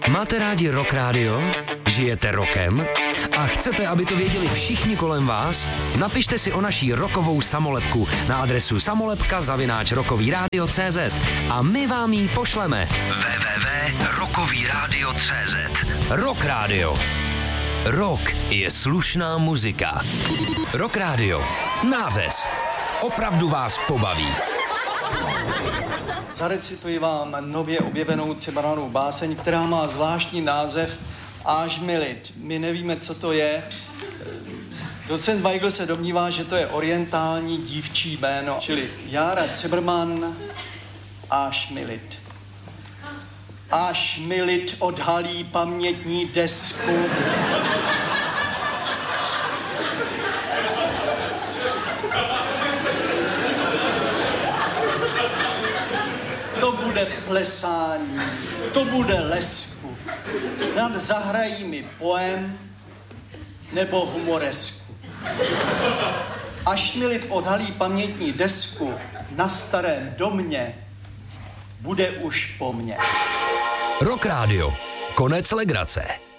Máte rádi Rock Radio? Žijete rokem? A chcete, aby to věděli všichni kolem vás? Napište si o naší rockovou samolepku na adresu samolepka@rockovyradio.cz a my vám ji pošleme. www.rockovyradio.cz Rock Radio. Rock je slušná muzika. Rock Radio. Nářez. Opravdu vás pobaví. Zarecituji vám nově objevenou Cimrmanovou báseň, která má zvláštní název Až mi lid. My nevíme, co to je. Docent Weigl se domnívá, že to je orientální dívčí jméno, čili Jára Cimrman, Až mi lid. Až mi lid odhalí pamětní desku. To bude plesání, to bude lesku. Snad zahrají mi poem nebo humoresku. Až mi lid odhalí pamětní desku na starém domě, bude už po mně. Rock Radio. Konec legrace.